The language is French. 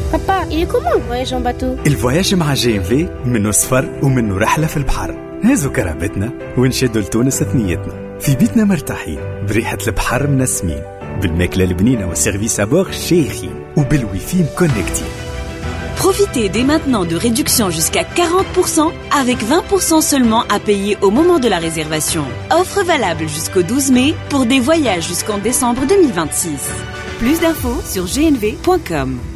Papa, il est comment le voyage en bateau؟ الفواياج مع GMV منه سفر ومنه رحلة في البحر. هازو كرهبتنا ونشدوا لتونس ثنيتنا في بيتنا مرتاحين بريحة البحر منسمين بالماكلة البنينة والسيرفيس أبور شيخين وبالويفي مكونكتين. Profitez dès maintenant de réductions jusqu'à 40% avec 20% seulement à payer au moment de la réservation. Offre valable jusqu'au 12 mai pour des voyages jusqu'en décembre 2026. Plus d'infos sur gnv.com.